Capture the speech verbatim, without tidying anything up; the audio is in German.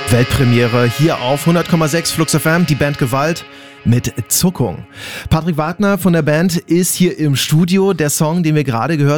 Weltpremiere hier auf hundert Komma sechs Flux F M, die Band Gewalt mit Zuckung. Patrick Wagner von der Band ist hier im Studio. Der Song, den wir gerade gehört